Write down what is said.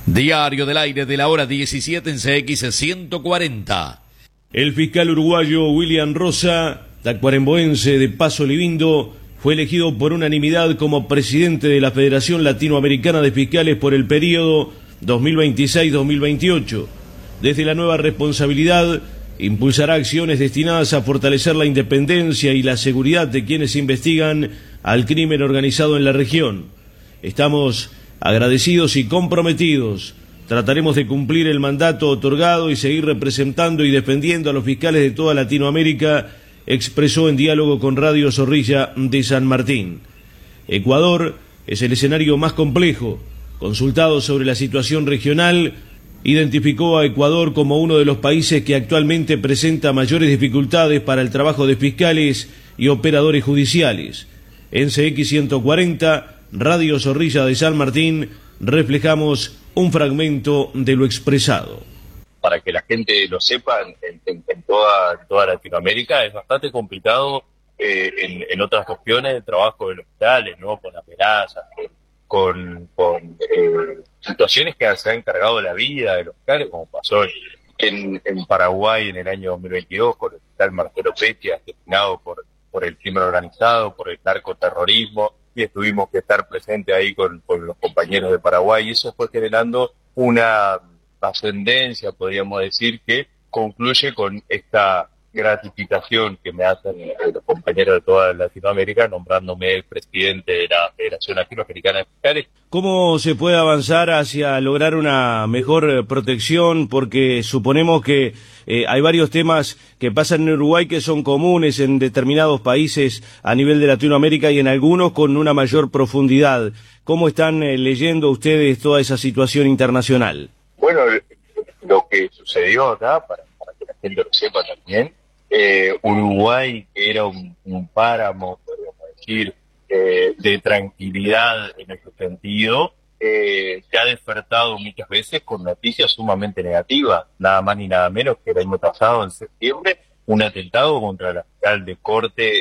Diario del Aire de la hora 17 en CX 140. El fiscal uruguayo William Rosa, tacuaremboense de Paso Livindo, fue elegido por unanimidad como presidente de la Federación Latinoamericana de Fiscales por el periodo 2026-2028. Desde la nueva responsabilidad, impulsará acciones destinadas a fortalecer la independencia y la seguridad de quienes investigan al crimen organizado en la región. Estamos agradecidos y comprometidos. Trataremos de cumplir el mandato otorgado y seguir representando y defendiendo a los fiscales de toda Latinoamérica, expresó en diálogo con Radio Zorrilla de San Martín. Ecuador es el escenario más complejo. Consultado sobre la situación regional, identificó a Ecuador como uno de los países que actualmente presenta mayores dificultades para el trabajo de fiscales y operadores judiciales. En CX 140, Radio Zorrilla de San Martín, reflejamos un fragmento de lo expresado. Para que la gente lo sepa, en toda Latinoamérica es bastante complicado en otras cuestiones de trabajo de los hospitales, ¿no? Con amenazas, con situaciones que se han encargado de la vida de los hospitales, como pasó en Paraguay en el año 2022 con el hospital Marcelo Pecci, asesinado por el crimen organizado, por el narcoterrorismo, y tuvimos que estar presentes ahí con los compañeros de Paraguay, y eso fue generando una ascendencia, podríamos decir, que concluye con esta gratificación que me hacen los compañeros de toda Latinoamérica, nombrándome el presidente de la Federación Latinoamericana de Fiscales. ¿Cómo se puede avanzar hacia lograr una mejor protección? Porque suponemos que hay varios temas que pasan en Uruguay que son comunes en determinados países a nivel de Latinoamérica y en algunos con una mayor profundidad. ¿Cómo están leyendo ustedes toda esa situación internacional? Bueno, lo que sucedió acá, para que la gente lo sepa también, Uruguay era un páramo, podríamos decir, de tranquilidad en ese sentido, se ha despertado muchas veces con noticias sumamente negativas, nada más ni nada menos que el año pasado, en septiembre, un atentado contra la fiscal de corte